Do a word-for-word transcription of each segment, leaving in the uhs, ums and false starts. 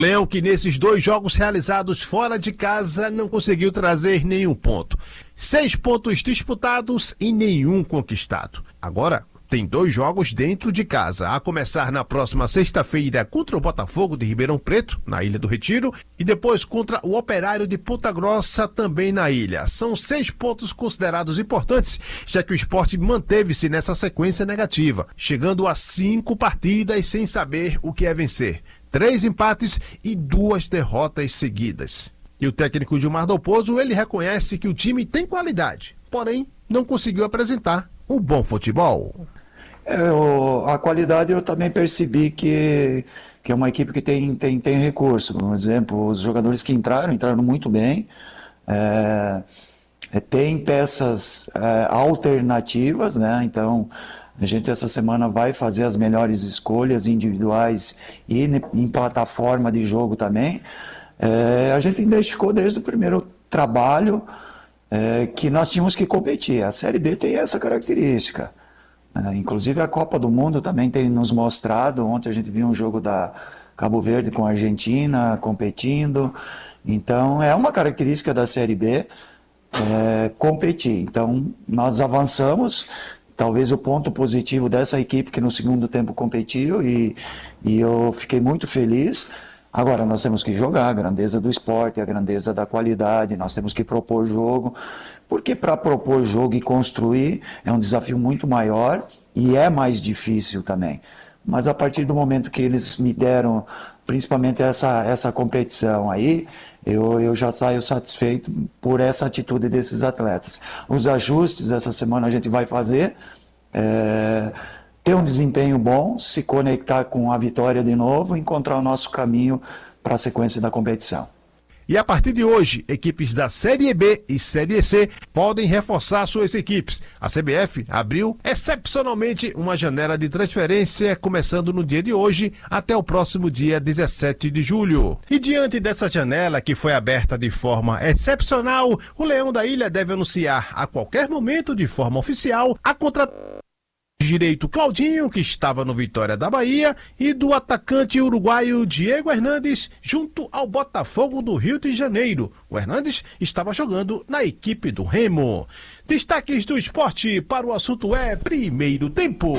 Leão, que nesses dois jogos realizados fora de casa não conseguiu trazer nenhum ponto. Seis pontos disputados e nenhum conquistado. Agora tem dois jogos dentro de casa, a começar na próxima sexta-feira contra o Botafogo de Ribeirão Preto, na Ilha do Retiro, e depois contra o Operário de Ponta Grossa, também na ilha. São seis pontos considerados importantes, já que o Sport manteve-se nessa sequência negativa, chegando a cinco partidas sem saber o que é vencer. Três empates e duas derrotas seguidas. E o técnico Gilmar Dalpozo, ele reconhece que o time tem qualidade, porém não conseguiu apresentar um bom futebol. É, eu, a qualidade eu também percebi que, que é uma equipe que tem, tem, tem recurso. Por exemplo, os jogadores que entraram, entraram muito bem. É, é, tem peças é, alternativas, né? Então a gente essa semana vai fazer as melhores escolhas individuais e em plataforma de jogo também. É, a gente identificou desde o primeiro trabalho é, que nós tínhamos que competir. A Série B tem essa característica. É, inclusive a Copa do Mundo também tem nos mostrado. Ontem a gente viu um jogo da Cabo Verde com a Argentina competindo. Então é uma característica da Série B é, competir. Então nós avançamos. Talvez o ponto positivo dessa equipe que no segundo tempo competiu e, e eu fiquei muito feliz. Agora nós temos que jogar a grandeza do esporte, a grandeza da qualidade, nós temos que propor jogo, porque para propor jogo e construir é um desafio muito maior e é mais difícil também. Mas a partir do momento que eles me deram, principalmente essa, essa competição aí, eu, eu já saio satisfeito por essa atitude desses atletas. Os ajustes essa semana a gente vai fazer, é... ter um desempenho bom, se conectar com a vitória de novo, encontrar o nosso caminho para a sequência da competição. E a partir de hoje, equipes da Série B e Série C podem reforçar suas equipes. A C B F abriu excepcionalmente uma janela de transferência, começando no dia de hoje até o próximo dia dezessete de julho. E diante dessa janela que foi aberta de forma excepcional, o Leão da Ilha deve anunciar a qualquer momento, de forma oficial, a contratação direito Claudinho, que estava no Vitória da Bahia, e do atacante uruguaio Diego Hernandes, junto ao Botafogo do Rio de Janeiro. O Hernandes estava jogando na equipe do Remo. Destaques do esporte para o assunto é Primeiro Tempo.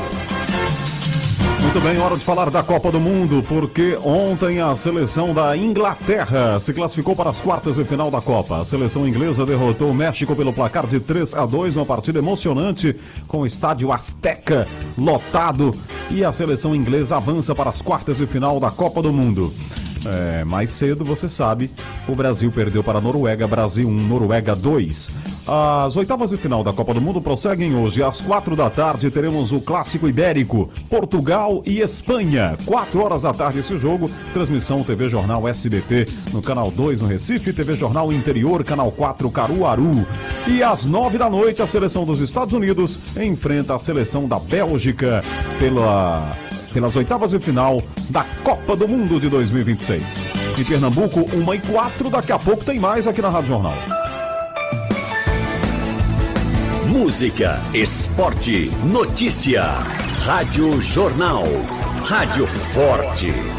Muito bem, hora de falar da Copa do Mundo, porque ontem a seleção da Inglaterra se classificou para as quartas de final da Copa. A seleção inglesa derrotou o México pelo placar de três a dois, uma partida emocionante, com o estádio Azteca lotado, e a seleção inglesa avança para as quartas de final da Copa do Mundo. É, mais cedo, você sabe, o Brasil perdeu para a Noruega, Brasil um, Noruega dois. As oitavas de final da Copa do Mundo prosseguem hoje. Às quatro da tarde teremos o Clássico Ibérico, Portugal e Espanha. Quatro horas da tarde esse jogo, transmissão T V Jornal S B T no Canal dois no Recife, T V Jornal Interior, Canal quatro Caruaru. E às nove da noite a seleção dos Estados Unidos enfrenta a seleção da Bélgica pela... pelas oitavas de final da Copa do Mundo de dois mil e vinte e seis. Em Pernambuco, uma e quatro, daqui a pouco tem mais aqui na Rádio Jornal. Música, esporte, notícia. Rádio Jornal. Rádio Forte.